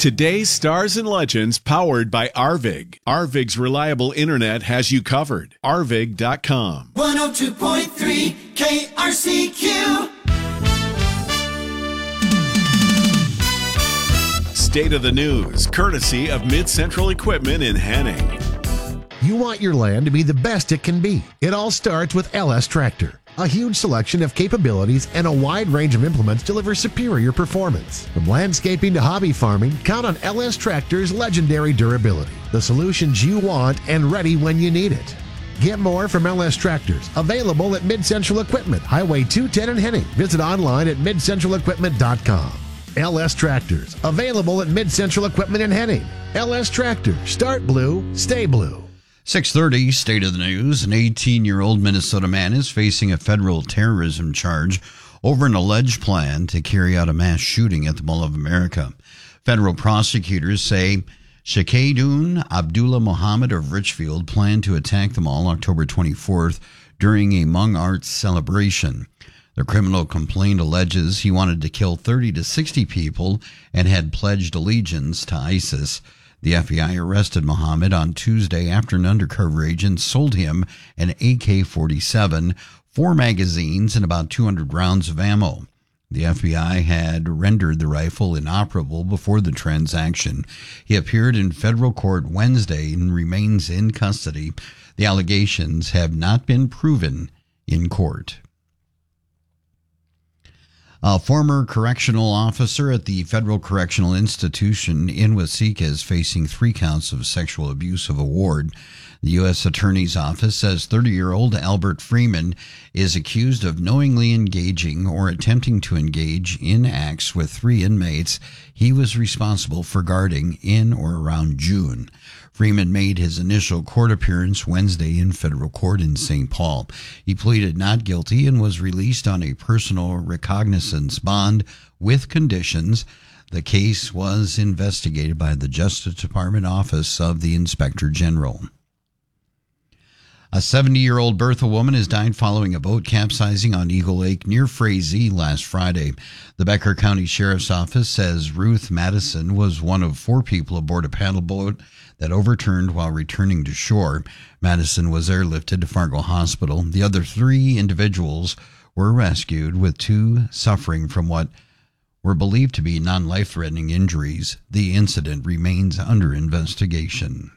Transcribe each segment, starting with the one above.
Today's stars and legends powered by Arvig. Arvig's reliable internet has you covered. Arvig.com. 102.3 KRCQ. State of the news, courtesy of Mid-Central Equipment in Henning. You want your land to be the best it can be. It all starts with LS Tractor. A huge selection of capabilities and a wide range of implements deliver superior performance. From landscaping to hobby farming, count on LS Tractor's legendary durability. The solutions you want and ready when you need it. Get more from LS Tractors. Available at Mid-Central Equipment, Highway 210 in Henning. Visit online at midcentralequipment.com. LS Tractors. Available at Mid-Central Equipment in Henning. LS Tractors. Start blue, stay blue. 6:30, State of the News. An 18-year-old Minnesota man is facing a federal terrorism charge over an alleged plan to carry out a mass shooting at the Mall of America. Federal prosecutors say Shakadun Abdullah Mohammed of Richfield planned to attack the mall October 24th during a Hmong Arts celebration. The criminal complaint alleges he wanted to kill 30 to 60 people and had pledged allegiance to ISIS. The FBI arrested Mohammed on Tuesday after an undercover agent sold him an AK-47, 4 magazines, and about 200 rounds of ammo. The FBI had rendered the rifle inoperable before the transaction. He appeared in federal court Wednesday and remains in custody. The allegations have not been proven in court. A former correctional officer at the Federal Correctional Institution in Waseca is facing 3 counts of sexual abuse of a ward. The U.S. Attorney's Office says 30-year-old Albert Freeman is accused of knowingly engaging or attempting to engage in acts with 3 inmates he was responsible for guarding in or around June. Freeman made his initial court appearance Wednesday in federal court in St. Paul. He pleaded not guilty and was released on a personal recognizance bond with conditions. The case was investigated by the Justice Department Office of the Inspector General. A 70-year-old Bertha woman has died following a boat capsizing on Eagle Lake near Frazee last Friday. The Becker County Sheriff's Office says Ruth Madison was one of 4 people aboard a paddle boat that overturned while returning to shore. Madison was airlifted to Fargo Hospital. The other 3 individuals were rescued, with 2 suffering from what were believed to be non-life-threatening injuries. The incident remains under investigation.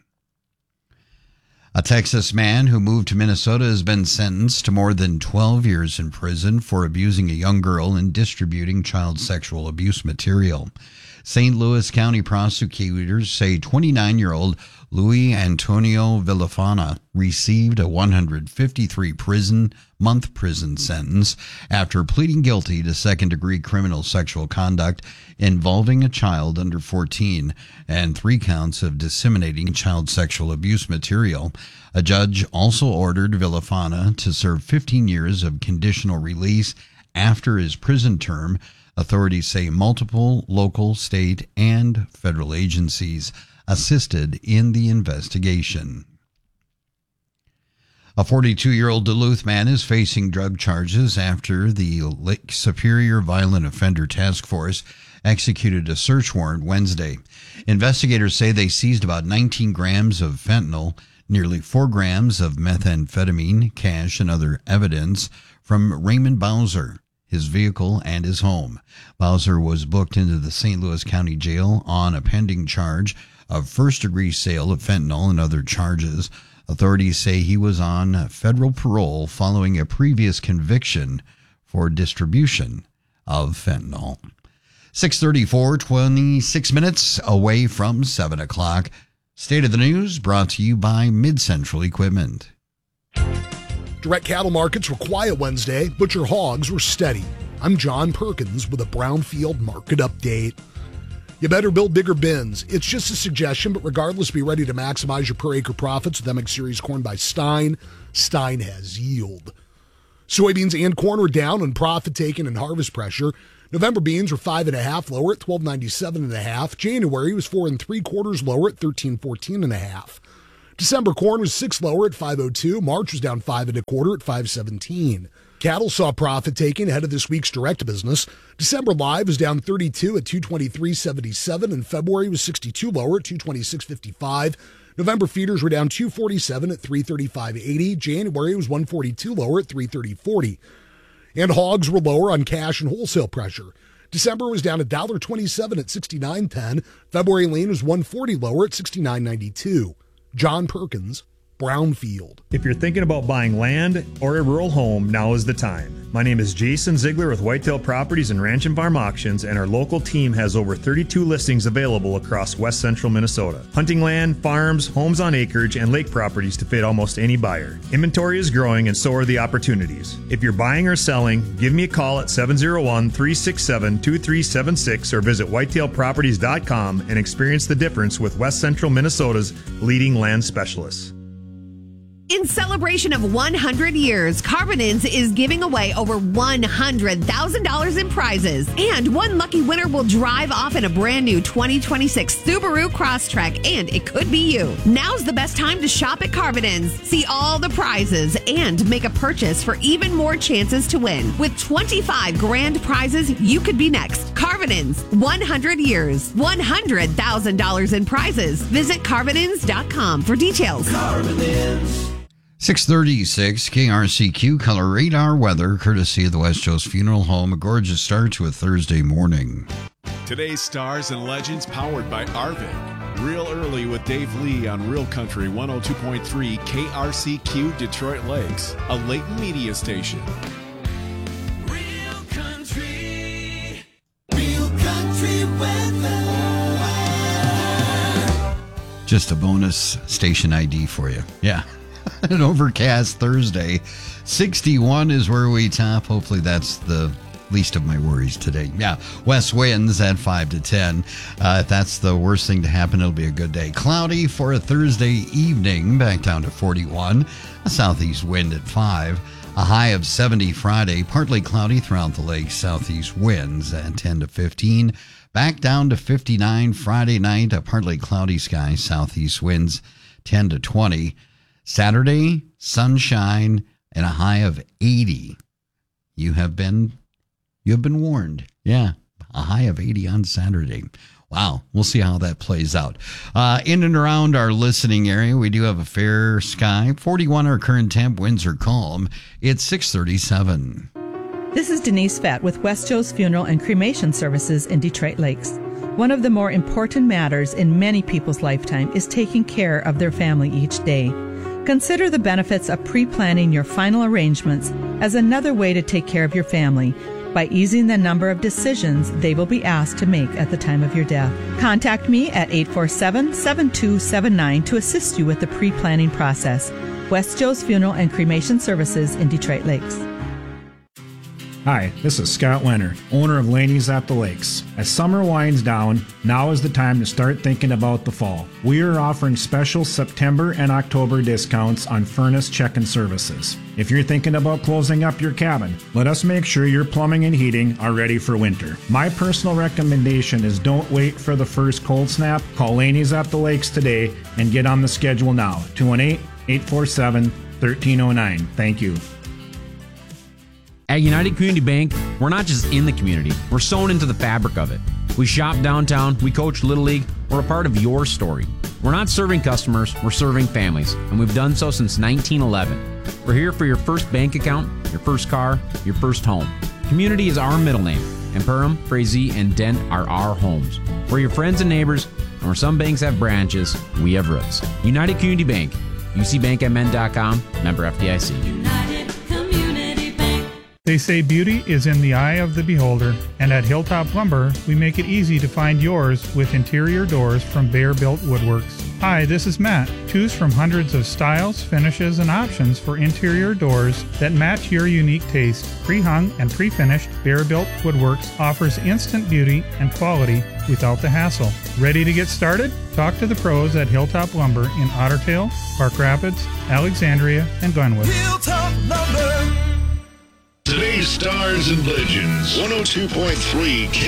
A Texas man who moved to Minnesota has been sentenced to more than 12 years in prison for abusing a young girl and distributing child sexual abuse material. St. Louis County prosecutors say 29-year-old Luis Antonio Villafana received a 153-month prison sentence after pleading guilty to second-degree criminal sexual conduct involving a child under 14 and 3 counts of disseminating child sexual abuse material. A judge also ordered Villafana to serve 15 years of conditional release after his prison term. Authorities say multiple local, state, and federal agencies assisted in the investigation. A 42-year-old Duluth man is facing drug charges after the Lake Superior Violent Offender Task Force executed a search warrant Wednesday. Investigators say they seized about 19 grams of fentanyl, nearly 4 grams of methamphetamine, cash, and other evidence from Raymond Bowser, his vehicle, and his home. Bowser was booked into the St. Louis County Jail on a pending charge of first-degree sale of fentanyl and other charges. Authorities say he was on federal parole following a previous conviction for distribution of fentanyl. 6:34, 26 minutes away from 7 o'clock. State of the News brought to you by Mid-Central Equipment. Direct cattle markets were quiet Wednesday, but your hogs were steady. I'm John Perkins with a Brownfield market update. You better build bigger bins. It's just a suggestion, but regardless, be ready to maximize your per acre profits with MX Series corn by Stein. Stein has yield. Soybeans and corn were down on profit taking and harvest pressure. November beans were 5.5 lower at $12.97.5. January was 4 3/4 lower at $13.14.5. December corn was 6 lower at $5.02. March was down 5 1/4 at $5.17. Cattle saw profit taking ahead of this week's direct business. December live was down 32 at 223.77, and February was 62 lower at 226.55. November feeders were down 247 at 335.80. January was 142 lower at 330.40. And hogs were lower on cash and wholesale pressure. December was down $1.27 at 69.10. February lean was 140 lower at 69.92. John Perkins, Brownfield. If you're thinking about buying land or a rural home, now is the time. My name is Jason Ziegler with Whitetail Properties and Ranch and Farm Auctions, and our local team has over 32 listings available across west central Minnesota. Hunting land, farms, homes on acreage, and lake properties to fit almost any buyer. Inventory is growing and so are the opportunities. If you're buying or selling, give me a call at 701-367-2376 or visit whitetailproperties.com and experience the difference with west central Minnesota's leading land specialists. In celebration of 100 years, Carbonins is giving away over $100,000 in prizes. And one lucky winner will drive off in a brand new 2026 Subaru Crosstrek, and it could be you. Now's the best time to shop at Carbonins. See all the prizes and make a purchase for even more chances to win. With 25 grand prizes, you could be next. Carbonins, 100 years, $100,000 in prizes. Visit Carbonins.com for details. Carbonins. 636 KRCQ color radar weather, courtesy of the West Joe's Funeral Home. A gorgeous start to a Thursday morning. Today's stars and legends powered by Arvig. Real early with Dave Lee on Real Country 102.3 KRCQ Detroit Lakes, a Layton media station. Real country weather. Just a bonus station ID for you. Yeah. An overcast Thursday. 61 is where we top. Hopefully that's the least of my worries today. Yeah, west winds at 5 to 10. If that's the worst thing to happen, it'll be a good day. Cloudy for a Thursday evening, back down to 41. A southeast wind at 5. A high of 70 Friday. Partly cloudy throughout the lake. Southeast winds at 10 to 15. Back down to 59 Friday night. A partly cloudy sky. Southeast winds 10 to 20. Saturday, sunshine, and a high of 80. You have been warned. Yeah, a high of 80 on Saturday. Wow, we'll see how that plays out. In and around our listening area, we do have a fair sky. 41 our current temp, winds are calm. It's 6:37. This is Denise Fett with West Joe's Funeral and Cremation Services in Detroit Lakes. One of the more important matters in many people's lifetime is taking care of their family each day. Consider the benefits of pre-planning your final arrangements as another way to take care of your family by easing the number of decisions they will be asked to make at the time of your death. Contact me at 847-7279 to assist you with the pre-planning process. West Joe's Funeral and Cremation Services in Detroit Lakes. Hi, this is Scott Leonard, owner of Laney's at the Lakes. As summer winds down, now is the time to start thinking about the fall. We are offering special September and October discounts on furnace check-in services. If you're thinking about closing up your cabin, let us make sure your plumbing and heating are ready for winter. My personal recommendation is don't wait for the first cold snap. Call Laney's at the Lakes today and get on the schedule now. 218-847-1309. Thank you. At United Community Bank, we're not just in the community, we're sewn into the fabric of it. We shop downtown, we coach Little League, we're a part of your story. We're not serving customers, we're serving families, and we've done so since 1911. We're here for your first bank account, your first car, your first home. Community is our middle name, and Perham, Frazee, and Dent are our homes. We're your friends and neighbors, and where some banks have branches, we have roots. United Community Bank, ucbankmn.com, member FDIC. They say beauty is in the eye of the beholder, and at Hilltop Lumber, we make it easy to find yours with interior doors from Bear Built Woodworks. Hi, this is Matt. Choose from hundreds of styles, finishes, and options for interior doors that match your unique taste. Pre-hung and pre-finished, Bear Built Woodworks offers instant beauty and quality without the hassle. Ready to get started? Talk to the pros at Hilltop Lumber in Otter Tail, Park Rapids, Alexandria, and Glenwood. Hilltop Lumber. Today's Stars and Legends, 102.3